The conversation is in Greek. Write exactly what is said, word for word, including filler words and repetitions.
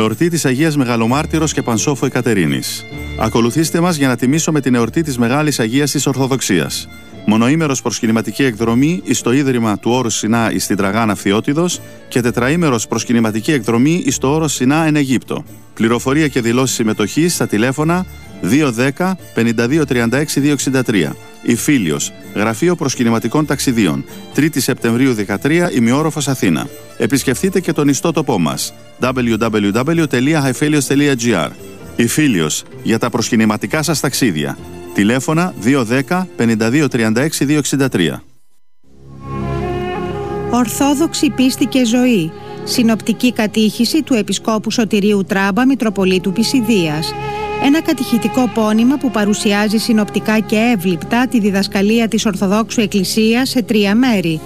Εορτή της Αγίας Μεγαλομάρτυρος και Πανσόφου Εκατερίνης. Ακολουθήστε μας για να τιμήσουμε την εορτή της Μεγάλης Αγίας της Ορθοδοξίας. Μονοήμερος προσκυνηματική εκδρομή εις το Ίδρυμα του Όρους Σινά εις την Τραγάνα Φθιώτιδος και τετραήμερος προσκυνηματική εκδρομή εις το Όρος Σινά εν Αιγύπτο. Πληροφορία και δηλώσεις συμμετοχής στα τηλέφωνα δύο δέκα πενήντα δύο τριάντα έξι διακόσια εξήντα τρία. Ιφίλιος, Γραφείο Προσκυνηματικών Ταξιδίων, τρίτη Σεπτεμβρίου δεκατρία, Ημιόροφος, Αθήνα. Επισκεφτείτε και τον ιστότοπό μας double-u double-u double-u τελεία haifelios τελεία gr. Ιφίλιος, για τα προσκυνηματικά σας ταξίδια. Τηλέφωνα δύο δέκα πενήντα δύο τριάντα έξι διακόσια εξήντα τρία. Ορθόδοξη πίστη και ζωή. Συνοπτική κατήχηση του Επισκόπου Σωτηρίου Τράμπα, Μητροπολίτου Πισιδίας. Ένα κατηχητικό πόνημα που παρουσιάζει συνοπτικά και εύληπτα τη διδασκαλία της Ορθοδόξου Εκκλησίας σε τρία μέρη.